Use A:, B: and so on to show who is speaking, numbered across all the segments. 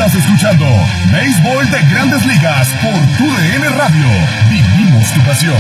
A: Estás escuchando Béisbol de Grandes Ligas por TUDN Radio. Vivimos tu pasión.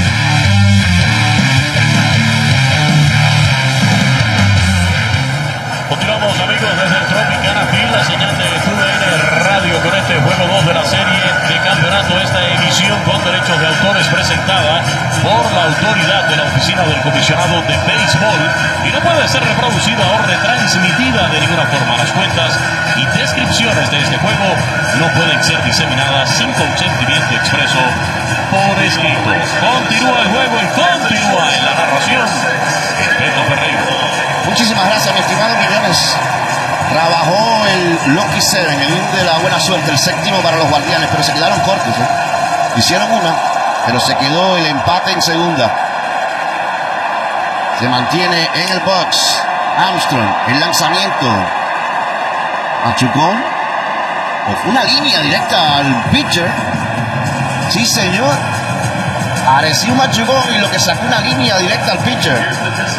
B: Continuamos, amigos, desde el Tropicana Field, la señal de TUDN Radio con este juego 2 de la serie de campeonato. Esta emisión con derechos de autores presentada por la autoridad de la Oficina del Comisionado de Béisbol y no puede ser reproducida o retransmitida de ninguna forma. Las cuentas y descripciones de este juego no pueden ser diseminadas sin consentimiento expreso por escrito. Continúa el juego y continúa en la narración Pedro Ferreiro.
C: Muchísimas gracias, mi estimado Millones. Trabajó el Lucky Seven, el de la buena suerte, el séptimo para los Guardianes, pero se quedaron cortos. Hicieron una, pero se quedó el empate en segunda. Se mantiene en el box Armstrong, el lanzamiento. Machucó. O fue una línea directa al pitcher. Sí, señor. Pareció un machucón y lo que sacó una línea directa al pitcher.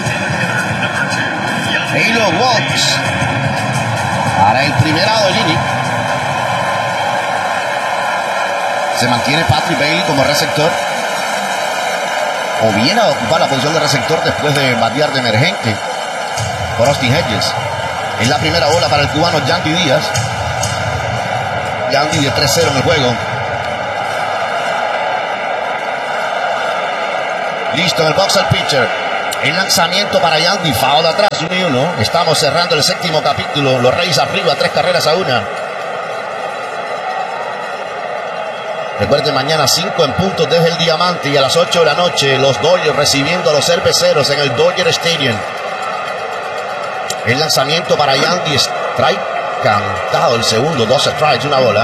C: Taylor Walks para el primer out del inning. Se mantiene Patrick Bailey como receptor, o viene a ocupar la posición de receptor después de batear de emergente por Austin Hedges. Es la primera bola para el cubano Yandy Díaz. Yandy de 3-0 en el juego. Listo en el box al pitcher. El lanzamiento para Yandy, foul de atrás, 1-1. Estamos cerrando el séptimo capítulo. Los Reyes arriba, 3-1. Recuerden, mañana 5 en punto desde el Diamante y a las 8 de la noche los Dodgers recibiendo a los Cerveceros en el Dodger Stadium. El lanzamiento para Yandy, strike cantado el segundo, 2 strikes, una bola.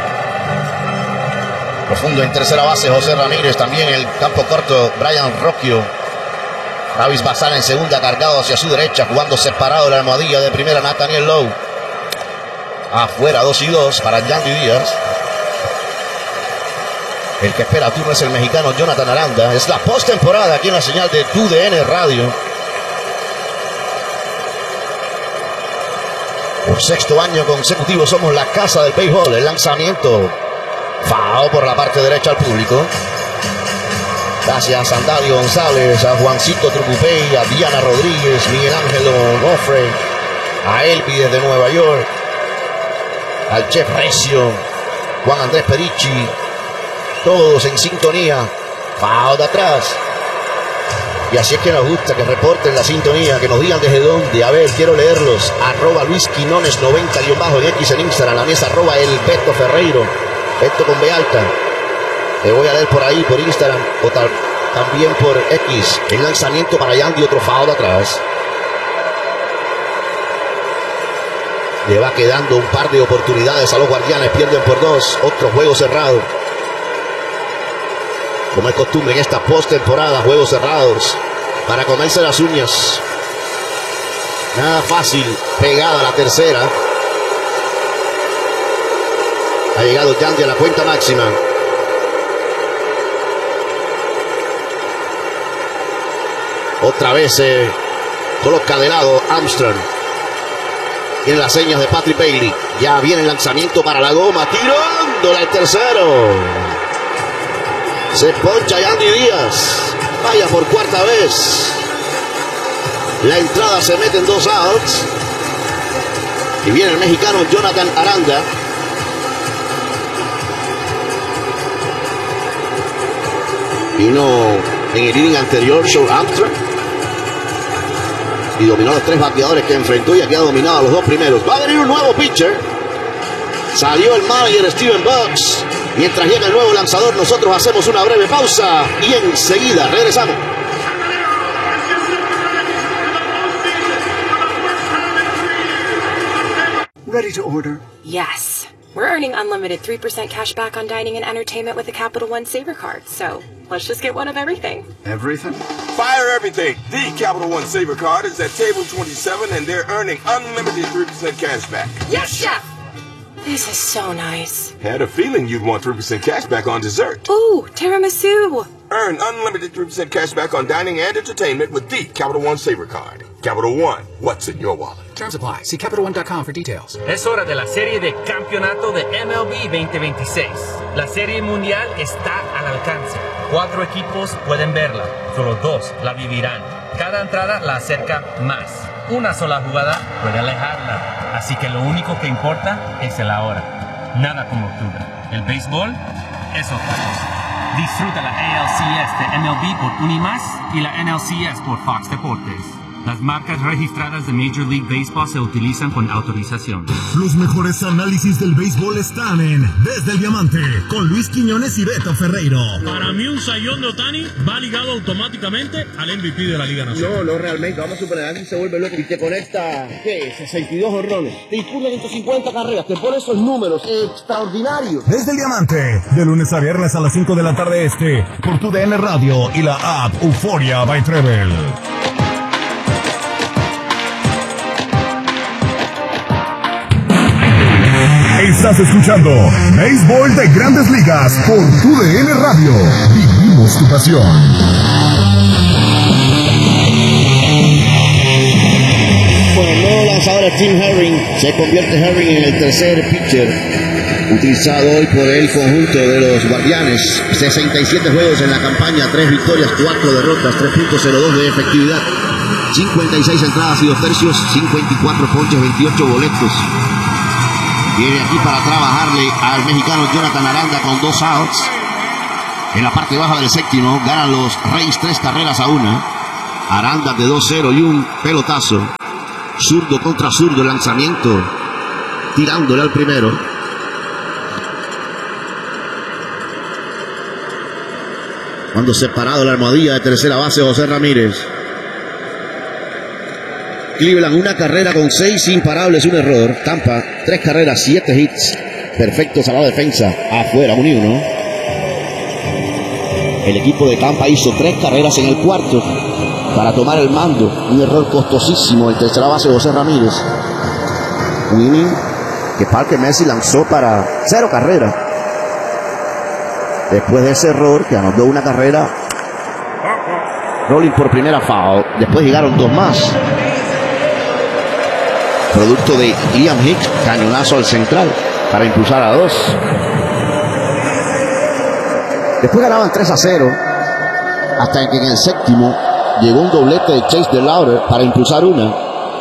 C: Profundo en tercera base José Ramírez, también el campo corto Brian Rocchio. Travis Bazán en segunda, cargado hacia su derecha, jugando separado de la almohadilla de primera Nathaniel Lowe. Afuera 2-2 para Yandy Díaz. El que espera turno es el mexicano Jonathan Aranda. Es la postemporada aquí en la señal de TUDN Radio. Por sexto año consecutivo somos la casa del béisbol. El lanzamiento foul por la parte derecha al público. Gracias a Andadio González, a Juancito Trucupey, a Diana Rodríguez, Miguel Ángel Onofre, a Elvi desde Nueva York, al Chef Recio, Juan Andrés Perichi, todos en sintonía. Foul de atrás. Y así es que nos gusta que reporten la sintonía, que nos digan desde dónde. A ver, quiero leerlos. @LuisQuinones90_ en X en Instagram. La mesa @el Beto Ferreiro. Beto con B alta. Te voy a leer por ahí, por Instagram, o también por X. El lanzamiento para Yandy, otro foul de atrás. Le va quedando un par de oportunidades a los Guardianes. Pierden por 2. Otro juego cerrado. Como es costumbre en esta postemporada, juegos cerrados para comerse las uñas. Nada fácil. Pegada a la tercera. Ha llegado Yandy a la cuenta máxima. Otra vez se coloca de lado Armstrong. Tiene las señas de Patrick Bailey. Ya viene el lanzamiento para la goma. Tirándola el tercero. Se poncha Yandy Díaz. Vaya por cuarta vez. La entrada se mete en 2 outs. Y viene el mexicano Jonathan Aranda. Vino en el inning anterior Joe Armstrong y dominó a los 3 bateadores que enfrentó y aquí ha dominado a los 2 primeros. Va a venir un nuevo pitcher. Salió el manager Steven Bucks. Mientras llega el nuevo lanzador, nosotros hacemos una breve pausa y enseguida regresamos.
D: Ready to order?
E: Yes. We're earning unlimited 3% cash back on dining and entertainment with the Capital One Saver card, so let's just get one of everything.
D: Everything?
F: Fire everything! The Capital One Saver card is at table 27 and they're earning unlimited 3% cash back.
E: Yes, Chef! This is so nice.
F: Had a feeling you'd want 3% cash back on dessert.
E: Ooh, tiramisu!
F: Earn unlimited 3% cash back on dining and entertainment with the Capital One Saver card. Capital One, what's in your wallet?
G: Terms apply. See CapitalOne.com for details.
H: Es hora de la serie de campeonato de MLB 2026. La serie mundial está al alcance. 4 equipos pueden verla, solo 2 la vivirán. Cada entrada la acerca más. Una sola jugada puede alejarla. Así que lo único que importa es el ahora. Nada como octubre. El béisbol es otra cosa. Disfruta la ALCS de MLB por Unimas y la NLCS por Fox Deportes. Las marcas registradas de Major League Baseball se utilizan con autorización.
A: Los mejores análisis del béisbol están en Desde el Diamante, con Luis Quiñones y Beto Ferreiro.
I: Para mí un sayón de Ohtani va ligado automáticamente al MVP de la Liga Nacional.
C: No, realmente. Vamos a suponer, alguien se vuelve loco y te conecta, 62 honrones. Te impulsa 150 carreras, te pone esos números extraordinarios.
A: Desde el Diamante, de lunes a viernes a las 5 de la tarde este, por tu DN Radio y la app Euforia by Treble. Estás escuchando Béisbol de Grandes Ligas por tu DN Radio. Vivimos tu pasión.
C: Bueno, el nuevo lanzador Tim Herring, se convierte Herring en el tercer pitcher utilizado hoy por el conjunto de los Guardianes. 67 juegos en la campaña, 3 victorias, 4 derrotas, 3.02 de efectividad, 56 entradas y 2 tercios, 54 ponches, 28 boletos. Viene aquí para trabajarle al mexicano Jonathan Aranda con 2 outs. En la parte baja del séptimo ganan los Rays 3-1. Aranda de 2-0 y un pelotazo. Zurdo contra zurdo, el lanzamiento tirándole al primero. Cuando separado la almohadilla de tercera base José Ramírez. Cleveland, una carrera con 6 imparables, un error. Tampa, 3 carreras, 7 hits. Perfectos a la defensa. Afuera, 1-1. El equipo de Tampa hizo 3 carreras en el cuarto para tomar el mando. Un error costosísimo el tercera base José Ramírez. Un inning que Parker Messi lanzó para 0 carreras. Después de ese error, que anotó una carrera, rolling por primera, foul. Después llegaron 2 más. Producto de Liam Hicks, cañonazo al central para impulsar a 2. Después ganaban 3-0 hasta que en el séptimo llegó un doblete de Chase DeLauder para impulsar 1.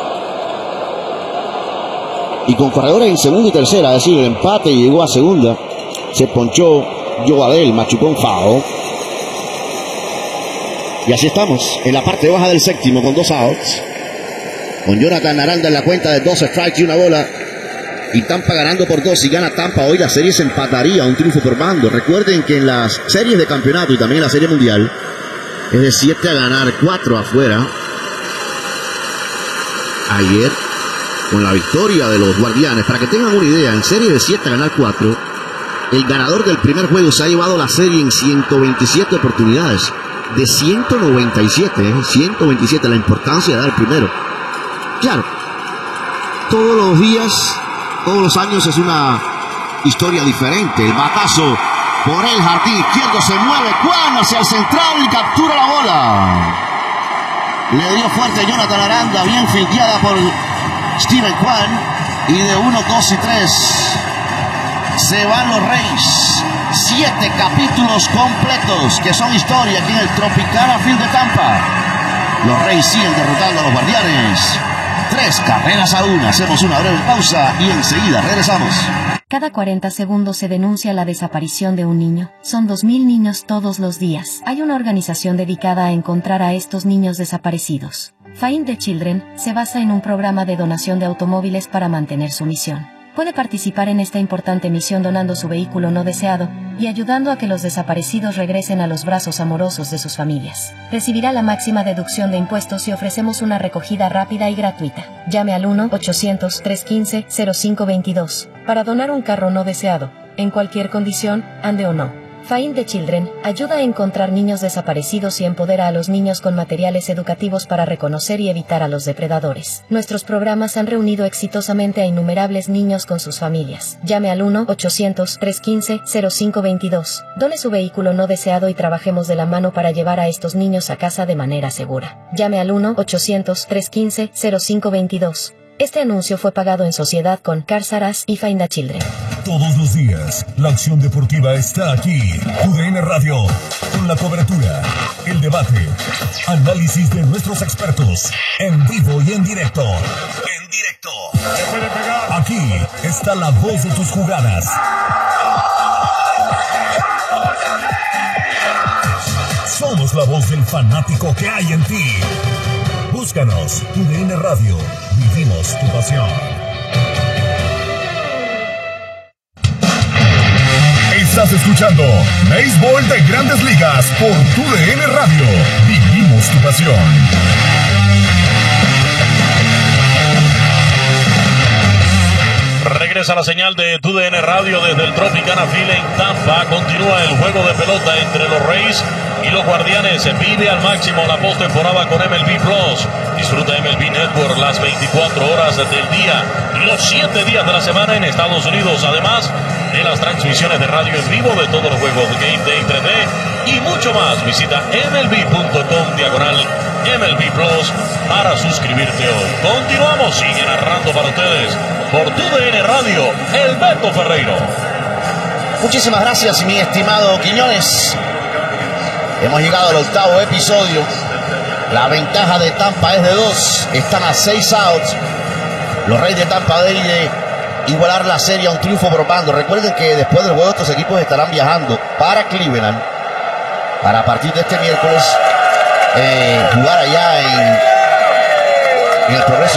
C: Y con corredores en segunda y tercera, es decir, el empate llegó a segunda, se ponchó Joe Adell, machucó un foul. Y así estamos, en la parte baja del séptimo con 2 outs. Con Jonathan Aranda en la cuenta de 2 strikes y 1 bola. Y Tampa ganando por 2. Si gana Tampa hoy, la serie se empataría, un triunfo por bando. Recuerden que en las series de campeonato y también en la serie mundial es de 7 a ganar, 4 afuera. Ayer, con la victoria de los Guardianes, para que tengan una idea, en serie de 7 a ganar 4, el ganador del primer juego se ha llevado la serie en 127 oportunidades. De 197, 127, la importancia de dar el primero. Claro, todos los días, todos los años es una historia diferente. El batazo por el jardín izquierdo, se mueve Kwan hacia el central y captura la bola. Le dio fuerte Jonathan Aranda, bien fildeada por Steven Kwan. Y de 1, 2 y 3 se van los Rays. 7 capítulos completos que son historia aquí en el Tropicana Field de Tampa. Los Rays siguen derrotando a los Guardianes. 3-1. Hacemos una breve pausa y enseguida regresamos.
J: Cada 40 segundos se denuncia la desaparición de un niño. Son 2.000 niños todos los días. Hay una organización dedicada a encontrar a estos niños desaparecidos. Find the Children se basa en un programa de donación de automóviles para mantener su misión. Puede participar en esta importante misión donando su vehículo no deseado y ayudando a que los desaparecidos regresen a los brazos amorosos de sus familias. Recibirá la máxima deducción de impuestos si ofrecemos una recogida rápida y gratuita. Llame al 1-800-315-0522 para donar un carro no deseado, en cualquier condición, ande o no. Find the Children ayuda a encontrar niños desaparecidos y empodera a los niños con materiales educativos para reconocer y evitar a los depredadores. Nuestros programas han reunido exitosamente a innumerables niños con sus familias. Llame al 1-800-315-0522. Done su vehículo no deseado y trabajemos de la mano para llevar a estos niños a casa de manera segura. Llame al 1-800-315-0522. Este anuncio fue pagado en sociedad con Cars R Us y Find the Children.
A: Todos los días, la acción deportiva está aquí. TUDN Radio, con la cobertura, el debate, análisis de nuestros expertos, en vivo y en directo. En directo. Aquí está la voz de tus jugadas. Somos la voz del fanático que hay en ti. Búscanos, TUDN Radio. Vivimos tu pasión. Estás escuchando Béisbol de Grandes Ligas por TUDN Radio. Vivimos tu pasión.
B: Regresa la señal de TUDN Radio desde el Tropicana Field en Tampa. Continúa el juego de pelota entre los Rays y los Guardianes. Vive al máximo la postemporada con MLB Plus. Disfruta MLB Network las 24 horas del día y los 7 días de la semana en Estados Unidos. Además de las transmisiones de radio en vivo de todos los juegos de Game Day 3D y mucho más. Visita MLB.com/MLB Plus para suscribirte hoy. Continuamos, sigue narrando para ustedes por TUDN Radio, el Beto Ferreiro.
C: Muchísimas gracias, mi estimado Quiñones. Hemos llegado al 8º episodio. La ventaja de Tampa es de 2. Están a 6 outs. Los Reyes de Tampa deben igualar la serie a un triunfo por bando. Recuerden que después del juego estos equipos estarán viajando para Cleveland para a partir de este miércoles jugar allá en el Progreso